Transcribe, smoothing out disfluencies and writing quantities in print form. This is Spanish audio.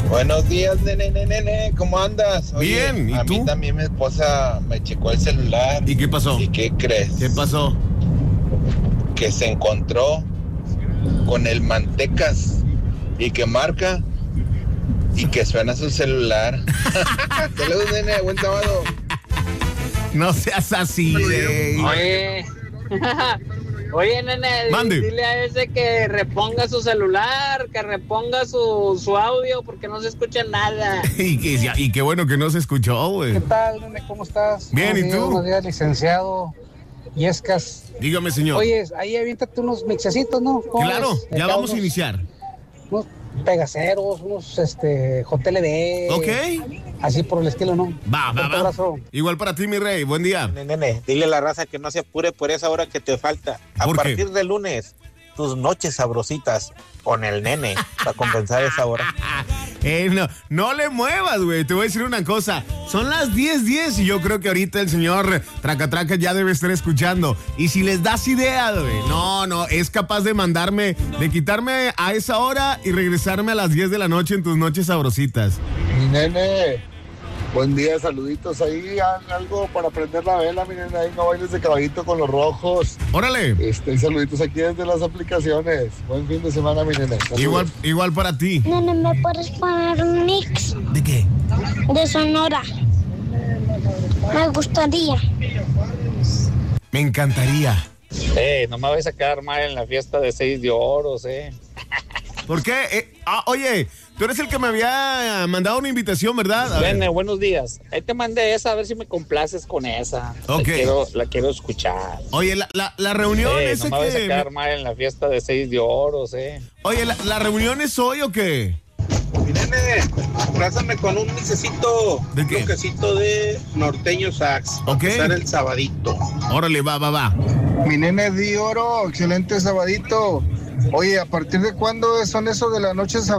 Buenos días, nene, ¿cómo andas? Oye, bien, ¿y tú? A mí también mi esposa me checó el celular. ¿Y qué pasó? ¿Y qué crees? ¿Qué pasó? Que se encontró con el Mantecas y que marca y que suena su celular. Saludos, nene, buen sábado. No seas así, güey. Oye, oye, nene, Mande. dile a ese que reponga su celular, que reponga su audio, porque no se escucha nada. Y qué bueno que no se escuchó, güey. ¿Qué tal, nene? ¿Cómo estás? Bien, Buenos ¿y días, tú? Buenos días, licenciado Yescas. Dígame, señor. Oye, ahí aviéntate unos mixecitos, ¿no? ¿Cómo Claro, ves? ya Acá vamos a unos- iniciar. Unos pegaceros, unos JLB. Ok. Así por el estilo, ¿no? Va. Un abrazo. Igual para ti, mi rey. Buen día. Nene, dile a la raza que no se apure por esa hora que te falta. A ¿Por qué? partir de lunes, tus noches sabrositas con el nene para compensar esa hora. No le muevas, güey. Te voy a decir una cosa. Son las 10:10 y yo creo que ahorita el señor Traca ya debe estar escuchando. Y si les das idea, güey, no, es capaz de mandarme, de quitarme a esa hora y regresarme a las 10 de la noche en tus noches sabrositas. Mi nene, buen día, saluditos ahí, algo para prender la vela, mi nene, ahí no bailes de caballito con los rojos. Órale. Saluditos aquí desde las aplicaciones. Buen fin de semana, mi nene. Saludos. Igual para ti. Nene, ¿me puedes poner un mix ¿De qué? de Sonora? Me gustaría. Me encantaría. No me vais a quedar mal en la fiesta de 6 de oros, ¿Por qué? Oye, tú eres el que me había mandado una invitación, ¿verdad? A ver. Nene, buenos días. Ahí te mandé esa, a ver si me complaces con esa. Ok. La quiero escuchar. Oye, la reunión No ese me vais a que... quedar mal en la fiesta de 6 de oros, Oye, ¿la reunión es hoy o qué? Mi nene, complázame con un mixecito. ¿De qué? Un toquecito de norteño sax. Ok. Para empezar el sabadito. Órale, va. Mi nene Di Oro, excelente sabadito. Oye, ¿a partir de cuándo son eso de la noche